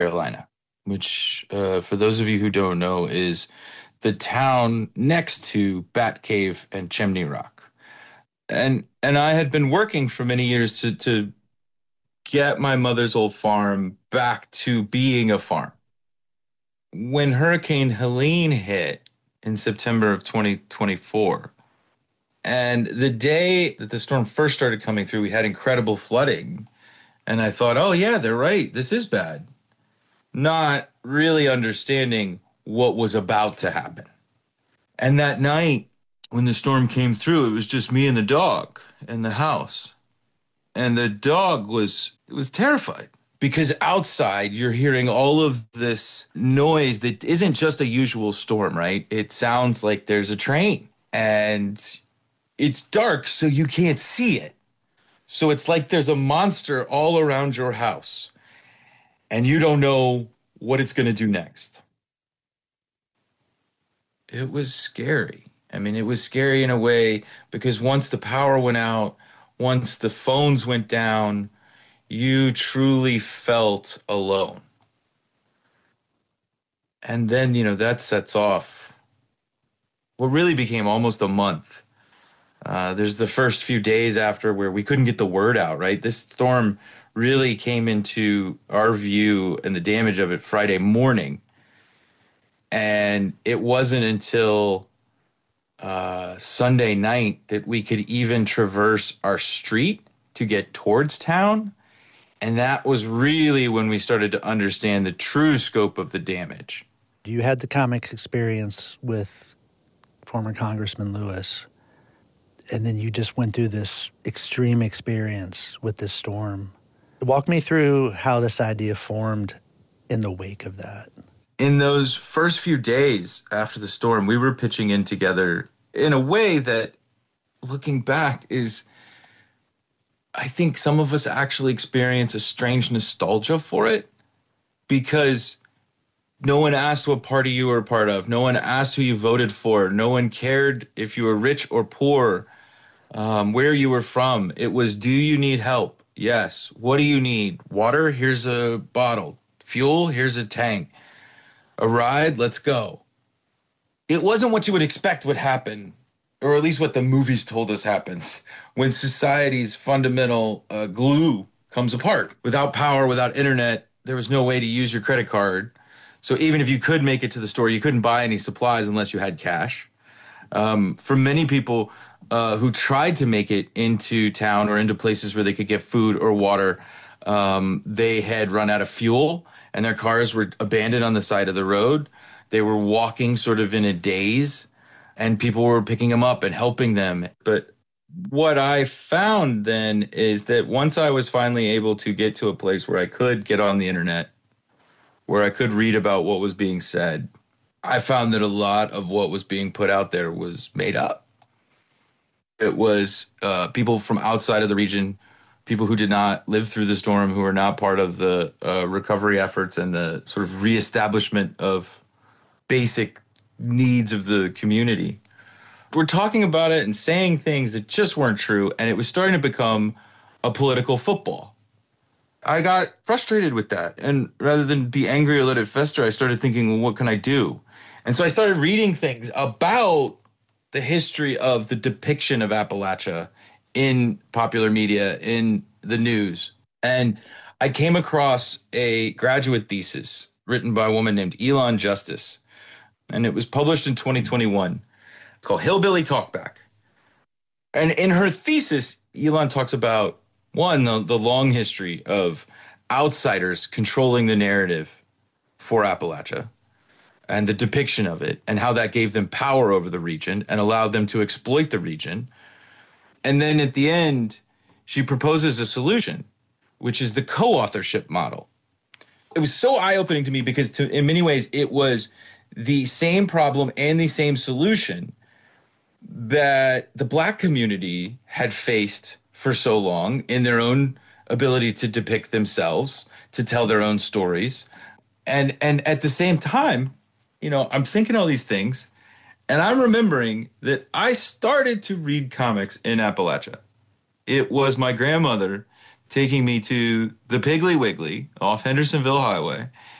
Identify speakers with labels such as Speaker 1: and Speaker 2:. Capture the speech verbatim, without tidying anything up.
Speaker 1: Carolina, which, uh, for those of you who don't know, is the town next to Bat Cave and Chimney Rock. And and I had been working for many years to to get my mother's old farm back to being a farm. When Hurricane Helene hit in September of twenty twenty-four, and the day that the storm first started coming through, we had incredible flooding. And I thought, oh, yeah, they're right. This is bad. Not really understanding what was about to happen. And that night, when the storm came through, it was just me and the dog in the house. And the dog was it was terrified because outside you're hearing all of this noise that isn't just a usual storm, right? It sounds like there's a train and it's dark, so you can't see it. So it's like there's a monster all around your house and you don't know what it's going to do next. It was scary. I mean, it was scary in a way because once the power went out, once the phones went down, you truly felt alone. And then, you know, that sets off what really became almost a month. Uh, there's the first few days after where we couldn't get the word out, right? This storm really came into our view and the damage of it Friday morning. And it wasn't until uh, Sunday night that we could even traverse our street to get towards town. And that was really when we started to understand the true scope of the damage.
Speaker 2: You had the comics experience with former Congressman Lewis, and then you just went through this extreme experience with this storm. Walk me through how this idea formed in the wake of that.
Speaker 1: In those first few days after the storm, we were pitching in together in a way that, looking back, is, I think some of us actually experience a strange nostalgia for it because no one asked what party you were a part of. No one asked who you voted for. No one cared if you were rich or poor, um, where you were from. It was, do you need help? Yes. What do you need? Water? Here's a bottle. Fuel? Here's a tank. A ride? Let's go. It wasn't what you would expect would happen, or at least what the movies told us happens when society's fundamental uh, glue comes apart. Without power, without internet, there was no way to use your credit card. So even if you could make it to the store, you couldn't buy any supplies unless you had cash. Um, for many people uh, who tried to make it into town or into places where they could get food or water, um, they had run out of fuel and their cars were abandoned on the side of the road. They were walking sort of in a daze and people were picking them up and helping them. But what I found then is that once I was finally able to get to a place where I could get on the internet, where I could read about what was being said, I found that a lot of what was being put out there was made up. It was uh, people from outside of the region, people who did not live through the storm, who are not part of the uh, recovery efforts and the sort of reestablishment of basic needs of the community. We're talking about it and saying things that just weren't true, and it was starting to become a political football. I got frustrated with that, and rather than be angry or let it fester, I started thinking, well, what can I do? And so I started reading things about the history of the depiction of Appalachia in popular media, in the news. And I came across a graduate thesis written by a woman named Elon Justice, and it was published in twenty twenty-one. It's called Hillbilly Talkback. And in her thesis, Elon talks about, one, the, the long history of outsiders controlling the narrative for Appalachia and the depiction of it and how that gave them power over the region and allowed them to exploit the region. And then at the end, she proposes a solution, which is the co-authorship model. It was so eye-opening to me because to, in many ways, it was the same problem and the same solution that the Black community had faced for so long in their own ability to depict themselves, to tell their own stories. And and at the same time, you know, I'm thinking all these things, and I'm remembering that I started to read comics in Appalachia. It was my grandmother taking me to the Piggly Wiggly off Hendersonville Highway.